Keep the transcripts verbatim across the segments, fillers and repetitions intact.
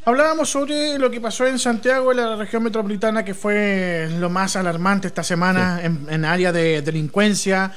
Hablábamos sobre lo que pasó en Santiago, en la región metropolitana, que fue lo más alarmante esta semana, sí, en, en área de delincuencia,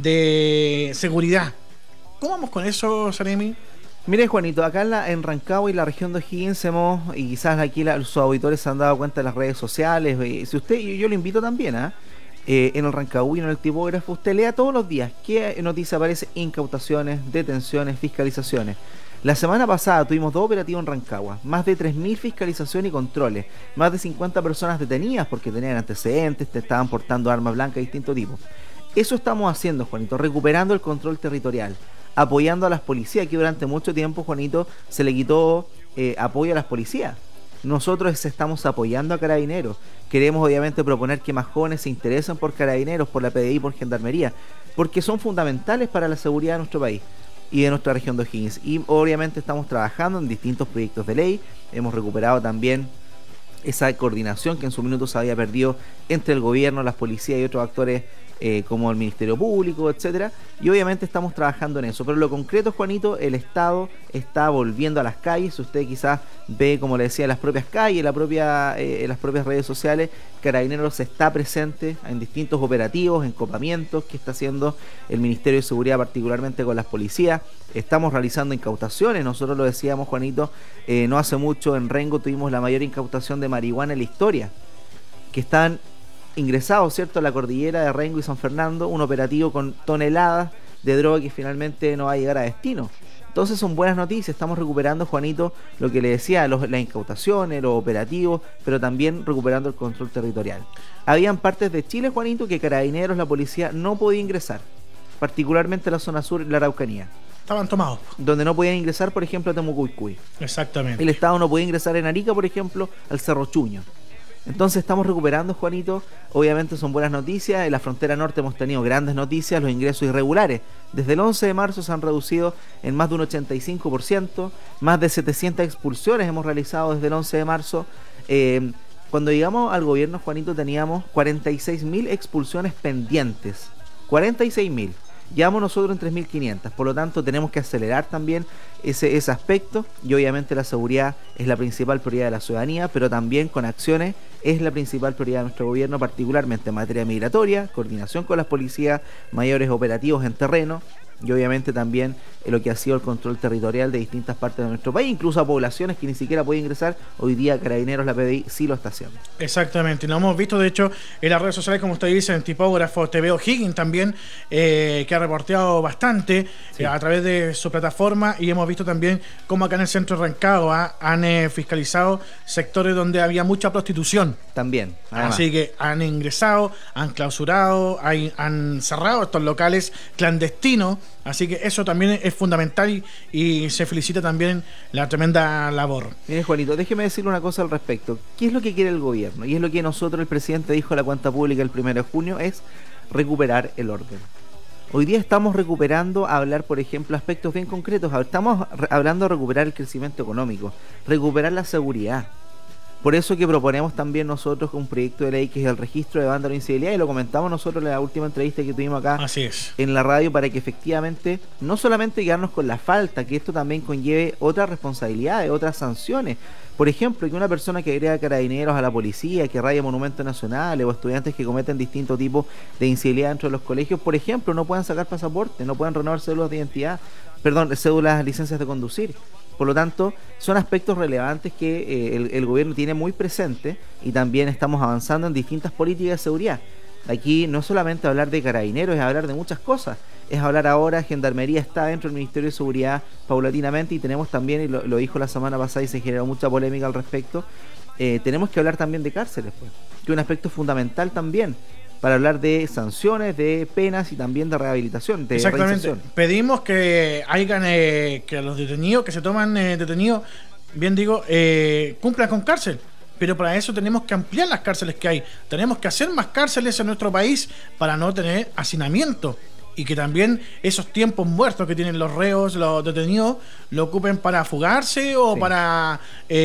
de seguridad. ¿Cómo vamos con eso, Saremi? Mire, Juanito, acá en, la, en Rancagua y la región de O'Higgins hemos, y quizás aquí la, sus auditores se han dado cuenta de las redes sociales, y si usted, yo, yo lo invito también, ¿eh? Eh, en el Rancagüino, en el tipógrafo, usted lea todos los días qué noticia aparece: incautaciones, detenciones, fiscalizaciones. La semana pasada tuvimos dos operativos en Rancagua, más de tres mil fiscalizaciones y controles, más de cincuenta personas detenidas porque tenían antecedentes, te estaban portando armas blancas de distintos tipos. Eso estamos haciendo, Juanito, recuperando el control territorial, apoyando a las policías, que durante mucho tiempo, Juanito, se le quitó eh, apoyo a las policías. Nosotros estamos apoyando a Carabineros. Queremos obviamente proponer que más jóvenes se interesen por Carabineros, por la P D I, por Gendarmería, porque son fundamentales para la seguridad de nuestro país y de nuestra región de O'Higgins. Y obviamente estamos trabajando en distintos proyectos de ley. Hemos recuperado también esa coordinación que en su minuto se había perdido entre el gobierno, las policías y otros actores eh, como el Ministerio Público, etcétera. Y obviamente estamos trabajando en eso. Pero lo concreto, Juanito, el Estado está volviendo a las calles. Usted quizás ve, como le decía, en las propias calles, la propia, eh, en las propias redes sociales, Carabineros está presente en distintos operativos, encopamientos que está haciendo el Ministerio de Seguridad, particularmente con las policías. Estamos realizando incautaciones. Nosotros lo decíamos, Juanito, eh, no hace mucho en Rengo tuvimos la mayor incautación de marihuana en la historia, que están ingresados, ¿cierto?, a la cordillera de Rengo y San Fernando, un operativo con toneladas de droga que finalmente no va a llegar a destino. Entonces son buenas noticias. Estamos recuperando, Juanito, lo que le decía, los, las incautaciones, los operativos, pero también recuperando el control territorial. Habían partes de Chile, Juanito, que Carabineros, la policía, no podía ingresar, particularmente la zona sur y la Araucanía. Estaban tomados. Donde no podían ingresar, por ejemplo, a Temucuicui. Exactamente. El Estado no podía ingresar en Arica, por ejemplo, al Cerro Chuño. Entonces estamos recuperando, Juanito. Obviamente son buenas noticias. En la frontera norte hemos tenido grandes noticias. Los ingresos irregulares desde el once de marzo se han reducido en más de un ochenta y cinco por ciento. Más de setecientas expulsiones hemos realizado desde el once de marzo. Eh, cuando llegamos al gobierno, Juanito, teníamos cuarenta y seis mil expulsiones pendientes. cuarenta y seis mil. Llevamos nosotros en tres mil quinientas, por lo tanto tenemos que acelerar también ese, ese aspecto, y obviamente la seguridad es la principal prioridad de la ciudadanía, pero también con acciones es la principal prioridad de nuestro gobierno, particularmente en materia migratoria, coordinación con las policías, mayores operativos en terreno y obviamente también eh, lo que ha sido el control territorial de distintas partes de nuestro país, incluso a poblaciones que ni siquiera pueden ingresar. Hoy día Carabineros, la P D I, sí lo está haciendo. Exactamente, lo hemos visto de hecho en las redes sociales, como usted dice, en tipógrafo T V O'Higgins también, eh, que ha reporteado bastante sí. eh, a través de su plataforma, y hemos visto también cómo acá en el centro de Rancagua han eh, fiscalizado sectores donde había mucha prostitución. También. Además. Así que han ingresado, han clausurado, hay, han cerrado estos locales clandestinos. Así que eso también es fundamental y, y se felicita también la tremenda labor. Mire, Juanito, déjeme decirle una cosa al respecto. ¿Qué es lo que quiere el gobierno? Y es lo que nosotros, el presidente dijo en la cuenta pública el primero de junio, es recuperar el orden. Hoy día estamos recuperando, a hablar, por ejemplo, aspectos bien concretos. Estamos hablando de recuperar el crecimiento económico, recuperar la seguridad. Por eso que proponemos también nosotros un proyecto de ley que es el registro de banda de incivilidad, y lo comentamos nosotros en la última entrevista que tuvimos acá. Así es. En la radio, para que efectivamente no solamente quedarnos con la falta, que esto también conlleve otras responsabilidades, otras sanciones. Por ejemplo, que una persona que agrega carabineros a la policía, que raya monumentos nacionales, o estudiantes que cometen distintos tipos de incivilidad dentro de los colegios, por ejemplo, no puedan sacar pasaporte, no puedan renovar cédulas de identidad, perdón, cédulas, licencias de conducir. Por lo tanto, son aspectos relevantes que eh, el, el gobierno tiene muy presente, y también estamos avanzando en distintas políticas de seguridad. Aquí no es solamente hablar de Carabineros, es hablar de muchas cosas. Es hablar ahora, Gendarmería está dentro del Ministerio de Seguridad paulatinamente, y tenemos también, y lo, lo dijo la semana pasada y se generó mucha polémica al respecto, eh, tenemos que hablar también de cárceles, pues, que es un aspecto fundamental también, para hablar de sanciones, de penas y también de rehabilitación, de Exactamente. Pedimos que hayan eh, que los detenidos que se toman eh, detenidos, bien digo, eh, cumplan con cárcel. Pero para eso tenemos que ampliar las cárceles que hay. Tenemos que hacer más cárceles en nuestro país para no tener hacinamiento. Y que también esos tiempos muertos que tienen los reos, los detenidos, lo ocupen para fugarse o sí. para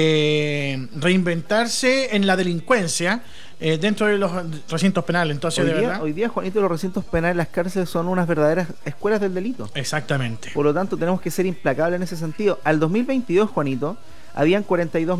eh, reinventarse en la delincuencia eh, dentro de los recintos penales. Entonces, hoy de día, verdad. Hoy día, Juanito, los recintos penales, las cárceles son unas verdaderas escuelas del delito. Exactamente. Por lo tanto, tenemos que ser implacables en ese sentido. Al dos mil veintidós, Juanito, habían cuarenta y dos